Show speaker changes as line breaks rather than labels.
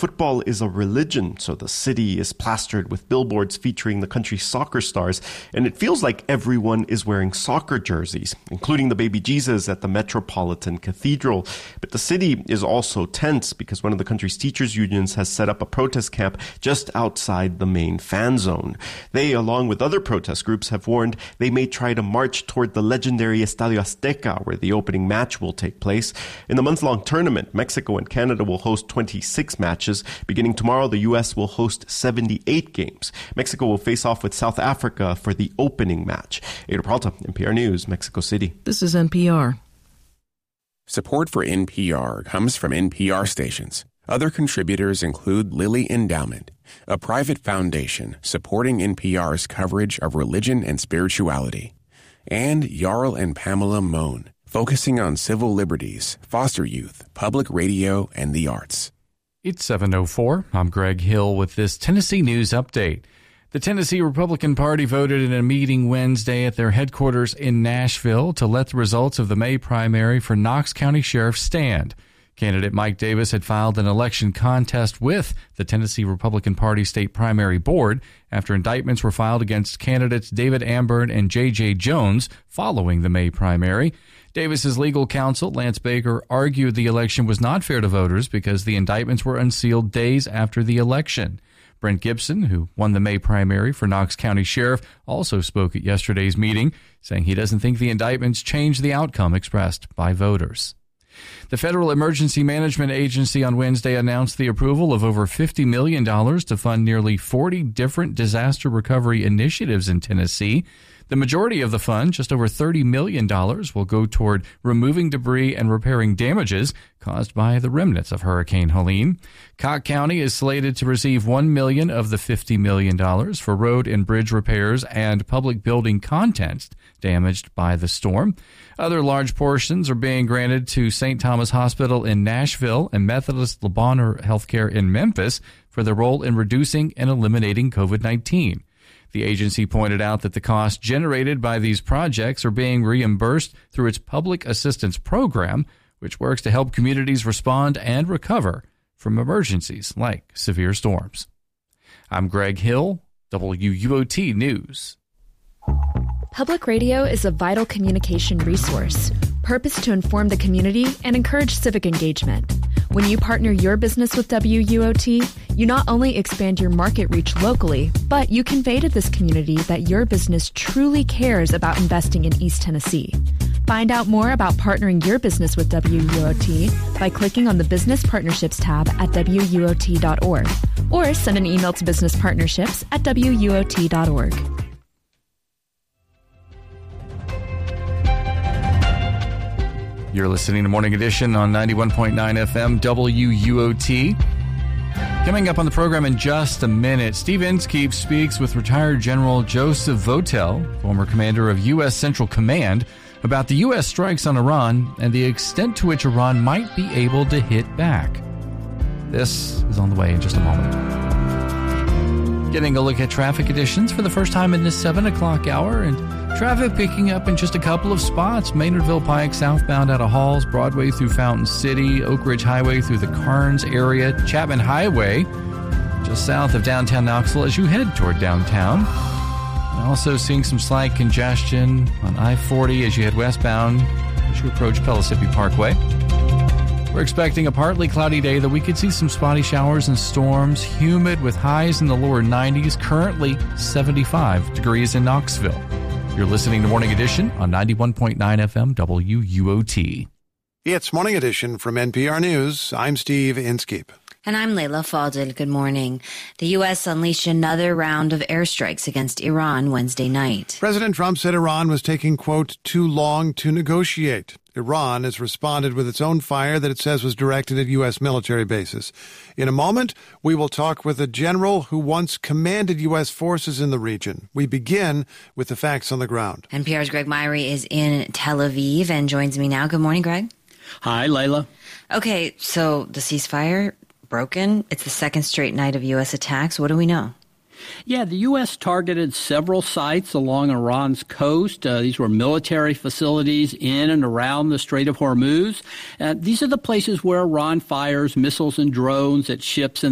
football is a religion, so the city is plastered with billboards featuring the country's soccer stars, and it feels like everyone is wearing soccer jerseys, including the baby Jesus at the Metropolitan Cathedral. But the city is also tense because one of the country's teachers' unions has set up a protest camp just outside the main fan zone. They, along with other protest groups, have warned they may try to march toward the legendary Estadio Azteca, where the opening match will take place. In the month-long tournament, Mexico and Canada will host 26 matches. Beginning tomorrow, the U.S. will host 78 games. Mexico will face off with South Africa for the opening match. Ada Peralta, NPR News, Mexico City.
This is NPR.
Support for NPR comes from NPR stations. Other contributors include Lilly Endowment, a private foundation supporting NPR's coverage of religion and spirituality, and Jarl and Pamela Mohn, focusing on civil liberties, foster youth, public radio, and the arts.
It's 7:04. I'm Greg Hill with this Tennessee News Update. The Tennessee Republican Party voted in a meeting Wednesday at their headquarters in Nashville to let the results of the May primary for Knox County Sheriff stand. Candidate Mike Davis had filed an election contest with the Tennessee Republican Party State Primary Board after indictments were filed against candidates David Ambern and J.J. Jones following the May primary. Davis's legal counsel, Lance Baker, argued the election was not fair to voters because the indictments were unsealed days after the election. Brent Gibson, who won the May primary for Knox County Sheriff, also spoke at yesterday's meeting, saying he doesn't think the indictments changed the outcome expressed by voters. The Federal Emergency Management Agency on Wednesday announced the approval of over $50 million to fund nearly 40 different disaster recovery initiatives in Tennessee. The majority of the fund, just over $30 million, will go toward removing debris and repairing damages caused by the remnants of Hurricane Helene. Cocke County is slated to receive $1 million of the $50 million for road and bridge repairs and public building contents damaged by the storm. Other large portions are being granted to St. Thomas Hospital in Nashville and Methodist Le Bonheur Healthcare in Memphis for their role in reducing and eliminating COVID-19. The agency pointed out that the costs generated by these projects are being reimbursed through its Public Assistance Program, which works to help communities respond and recover from emergencies like severe storms. I'm Greg Hill, WUOT News.
Public radio is a vital communication resource, purposed to inform the community and encourage civic engagement. When you partner your business with WUOT, you not only expand your market reach locally, but you convey to this community that your business truly cares about investing in East Tennessee. Find out more about partnering your business with WUOT by clicking on the Business Partnerships tab at WUOT.org or send an email to businesspartnerships@WUOT.org.
You're listening to Morning Edition on 91.9 FM WUOT. Coming up on the program in just a minute, Steve Inskeep speaks with retired General Joseph Votel, former commander of U.S. Central Command, about the U.S. strikes on Iran and the extent to which Iran might be able to hit back. This is on the way in just a moment. Getting a look at traffic conditions for the first time in this 7 o'clock hour, and traffic picking up in just a couple of spots. Maynardville Pike southbound out of Halls, Broadway through Fountain City, Oak Ridge Highway through the Carnes area, Chapman Highway just south of downtown Knoxville as you head toward downtown. And also seeing some slight congestion on I-40 as you head westbound as you approach Pellissippi Parkway. We're expecting a partly cloudy day, though we could see some spotty showers and storms, humid with highs in the lower 90s, currently 75 degrees in Knoxville. You're listening to Morning Edition on 91.9 FM WUOT.
It's Morning Edition from NPR News. I'm Steve Inskeep.
And I'm Layla Fadel. Good morning. The U.S. unleashed another round of airstrikes against Iran Wednesday night.
President Trump said Iran was taking, quote, too long to negotiate. Iran has responded with its own fire that it says was directed at U.S. military bases. In a moment, we will talk with a general who once commanded U.S. forces in the region. We begin with the facts on the ground.
NPR's Greg Myrie is in Tel Aviv and joins me now. Good morning, Greg.
Hi, Layla.
Okay, so the ceasefire broken. It's the second straight night of U.S. attacks. What do we know?
Yeah, the U.S. targeted several sites along Iran's coast. These were military facilities in and around the Strait of Hormuz. These are the places where Iran fires missiles and drones at ships in